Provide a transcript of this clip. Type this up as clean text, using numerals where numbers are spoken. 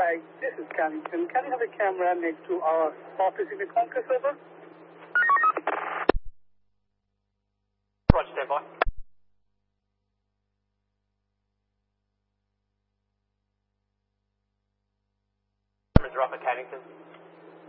Hi, this is Carrington. Can you have a camera next to our office in the Conquer server? Roger, stand by. Cameras are up at Carrington.